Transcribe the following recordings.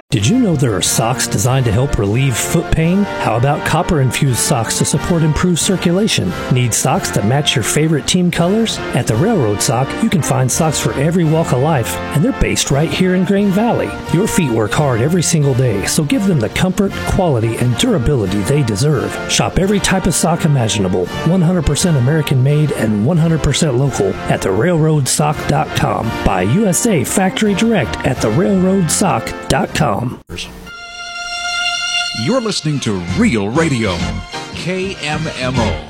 Did you know there are socks designed to help relieve foot pain? How about copper-infused socks to support improved circulation? Need socks that match your favorite team colors? At the Railroad Sock, you can find socks for every walk of life, and they're based right here in Grain Valley. Your feet work hard every single day, so give them the comfort, quality, and durability they deserve. Shop every type of sock imaginable, 100% American-made and 100% local at therailroadsock.com. Buy USA Factory Direct at therailroadsock.com. You're listening to Real Radio, KMMO.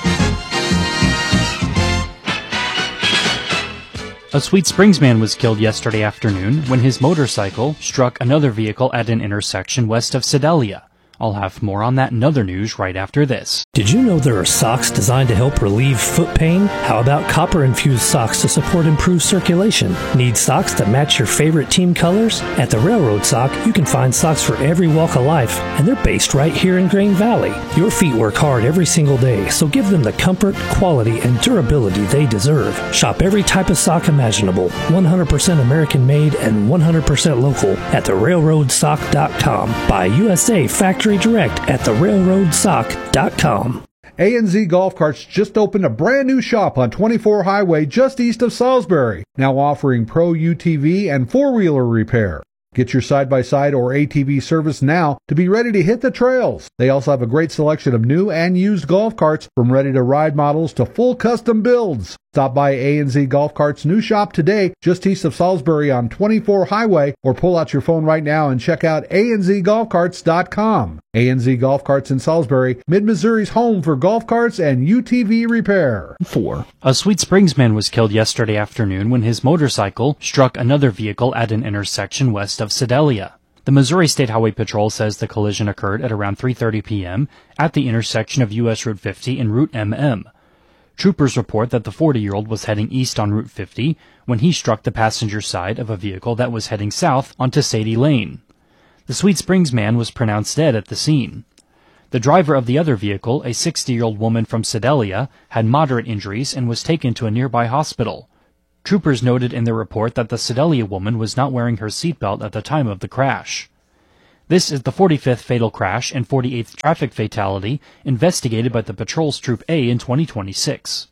A Sweet Springs man was killed yesterday afternoon when his motorcycle struck another vehicle at an intersection west of Sedalia. I'll have more on that and other news right after this. Did you know there are socks designed to help relieve foot pain? How about copper-infused socks to support improved circulation? Need socks that match your favorite team colors? At the Railroad Sock, you can find socks for every walk of life, and they're based right here in Grain Valley. Your feet work hard every single day, so give them the comfort, quality, and durability they deserve. Shop every type of sock imaginable, 100% American-made and 100% local at therailroadsock.com. Buy USA Factory Direct at therailroadsock.com. A&Z Golf Carts just opened a brand new shop on 24 Highway just east of Salisbury, now offering Pro UTV and four-wheeler repair. Get your side-by-side or ATV service now to be ready to hit the trails. They also have a great selection of new and used golf carts, from ready-to-ride models to full custom builds. Stop by A&Z Golf Carts' new shop today, just east of Salisbury on 24 Highway, or pull out your phone right now and check out anzgolfcarts.com. A&Z Golf Carts in Salisbury, Mid-Missouri's home for golf carts and UTV repair. 4. A Sweet Springs man was killed yesterday afternoon when his motorcycle struck another vehicle at an intersection west of Sedalia. The Missouri State Highway Patrol says the collision occurred at around 3:30 p.m. at the intersection of U.S. Route 50 and Route MM. Troopers report that the 40-year-old was heading east on Route 50 when he struck the passenger side of a vehicle that was heading south onto Sadie Lane. The Sweet Springs man was pronounced dead at the scene. The driver of the other vehicle, a 60-year-old woman from Sedalia, had moderate injuries and was taken to a nearby hospital. Troopers noted in their report that the Sedalia woman was not wearing her seatbelt at the time of the crash. This is the 45th fatal crash and 48th traffic fatality investigated by the patrol's Troop A in 2026.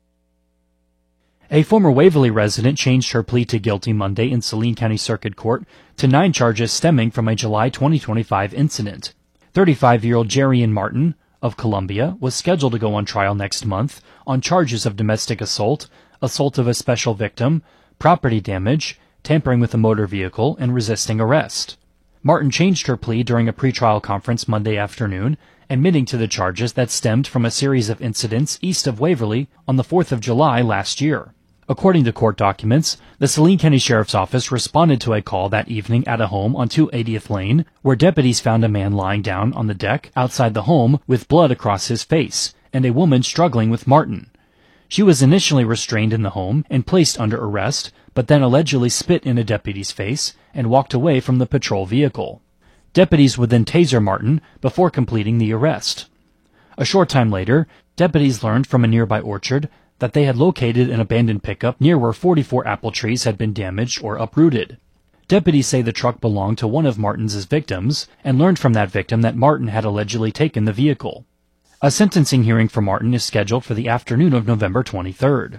A former Waverly resident changed her plea to guilty Monday in Saline County Circuit Court to 9 charges stemming from a July 2025 incident. 35-year-old Jerian Martin of Columbia was scheduled to go on trial next month on charges of domestic assault, assault of a special victim, property damage, tampering with a motor vehicle, and resisting arrest. Martin changed her plea during a pretrial conference Monday afternoon, admitting to the charges that stemmed from a series of incidents east of Waverly on the 4th of July last year. According to court documents, the Saline County Sheriff's Office responded to a call that evening at a home on 280th Lane, where deputies found a man lying down on the deck outside the home with blood across his face, and a woman struggling with Martin. She was initially restrained in the home and placed under arrest, but then allegedly spit in a deputy's face and walked away from the patrol vehicle. Deputies would then taser Martin before completing the arrest. A short time later, deputies learned from a nearby orchard that they had located an abandoned pickup near where 44 apple trees had been damaged or uprooted. Deputies say the truck belonged to one of Martin's victims and learned from that victim that Martin had allegedly taken the vehicle. A sentencing hearing for Martin is scheduled for the afternoon of November 23rd.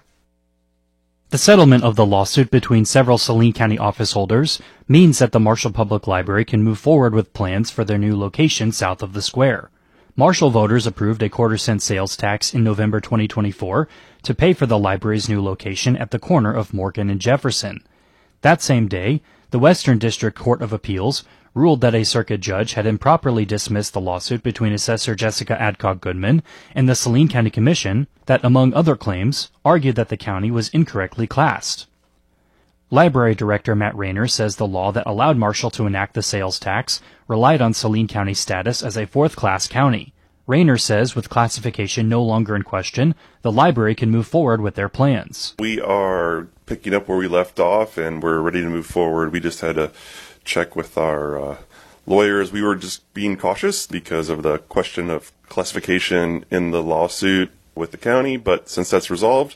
The settlement of the lawsuit between several Saline County office holders means that the Marshall Public Library can move forward with plans for their new location south of the square. Marshall voters approved a quarter-cent sales tax in November 2024 to pay for the library's new location at the corner of Morgan and Jefferson. That same day, the Western District Court of Appeals ruled that a circuit judge had improperly dismissed the lawsuit between Assessor Jessica Adcock Goodman and the Saline County Commission that, among other claims, argued that the county was incorrectly classed. Library Director Matt Rayner says the law that allowed Marshall to enact the sales tax relied on Saline County's status as a fourth-class county. Rayner says with classification no longer in question, the library can move forward with their plans. We are picking up where we left off, and we're ready to move forward. We just had to check with our lawyers. We were just being cautious because of the question of classification in the lawsuit with the county, but since that's resolved,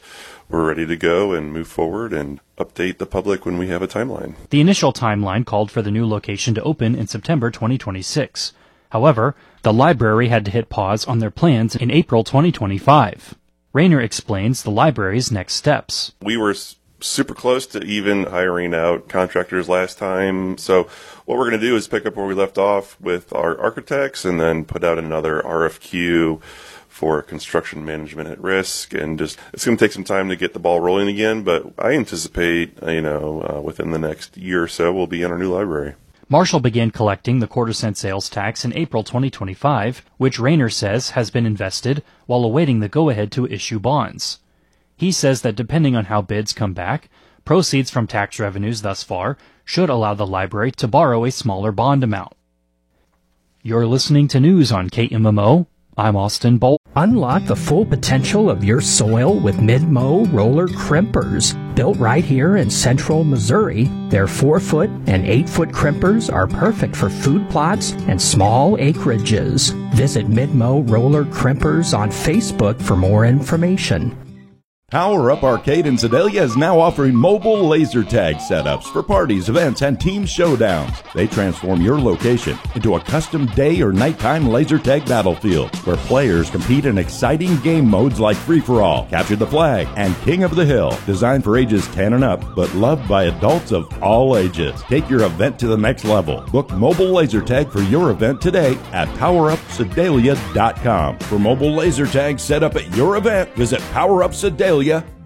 we're ready to go and move forward and update the public when we have a timeline. The initial timeline called for the new location to open in September 2026. However, the library had to hit pause on their plans in April 2025. Rayner explains the library's next steps. We were super close to even hiring out contractors last time. So what we're going to do is pick up where we left off with our architects and then put out another RFQ for construction management at risk. And just, it's going to take some time to get the ball rolling again, but I anticipate, within the next year or so, we'll be in our new library. Marshall began collecting the quarter-cent sales tax in April 2025, which Rayner says has been invested while awaiting the go-ahead to issue bonds. He says that depending on how bids come back, proceeds from tax revenues thus far should allow the library to borrow a smaller bond amount. You're listening to news on KMMO. I'm Austin Bolt. Unlock the full potential of your soil with Mid-Mow roller crimpers. Built right here in central Missouri, their 4-foot and 8-foot crimpers are perfect for food plots and small acreages. Visit Mid-Mow roller crimpers on Facebook for more information. Power Up Arcade in Sedalia is now offering mobile laser tag setups for parties, events, and team showdowns. They transform your location into a custom day or nighttime laser tag battlefield where players compete in exciting game modes like Free-for-All, Capture the Flag, and King of the Hill. Designed for ages 10 and up, but loved by adults of all ages. Take your event to the next level. Book mobile laser tag for your event today at PowerUpSedalia.com. For mobile laser tag set up at your event, visit PowerUpSedalia.com.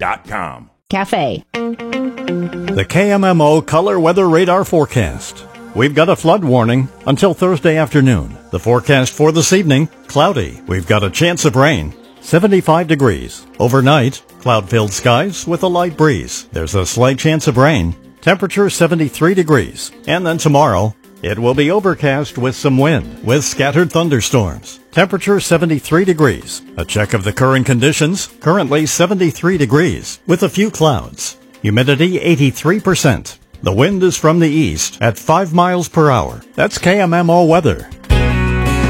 Cafe. The KMMO Color Weather Radar Forecast. We've got a flood warning until Thursday afternoon. The forecast for this evening, cloudy. We've got a chance of rain. 75 degrees. Overnight, cloud-filled skies with a light breeze. There's a slight chance of rain. Temperature 73 degrees. And then tomorrow, it will be overcast with some wind, with scattered thunderstorms. Temperature 73 degrees. A check of the current conditions, currently 73 degrees, with a few clouds. Humidity 83%. The wind is from the east at 5 miles per hour. That's KMMO weather.